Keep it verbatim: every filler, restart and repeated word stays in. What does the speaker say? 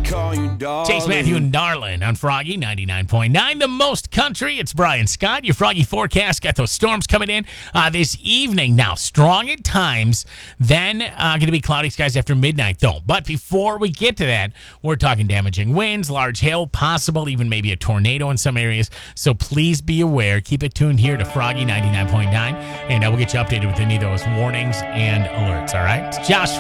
call you darling. Chase Matthew and Darlin on Froggy ninety-nine point nine. The most country. It's Brian Scott. Your Froggy forecast. Got those storms coming in uh, this evening. Now, strong at times. Then uh, going to be cloudy skies after midnight, though. But before we get to that, we're talking damaging winds, large hail, possible, even maybe a tornado in some areas. So please be aware. Keep it tuned here to Froggy ninety-nine point nine. And I will get you updated with any of those warnings and alerts, all right? It's Josh